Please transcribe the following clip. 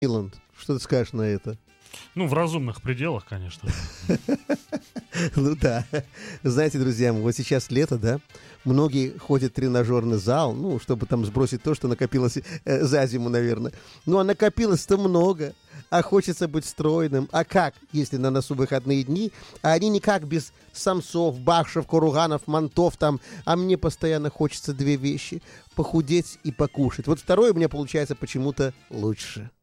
Милан, что ты скажешь на это? Ну, в разумных пределах, конечно. Ну да. Знаете, друзья, вот сейчас лето, да? Многие ходят в тренажерный зал, ну, чтобы там сбросить то, что накопилось за зиму, наверное. Ну, а накопилось-то много. А хочется быть стройным. А как, если на носу выходные дни, а они никак без самцов, бахшев, куруганов, мантов там, а мне постоянно хочется две вещи: похудеть и покушать. Вот второе у меня получается почему-то лучше.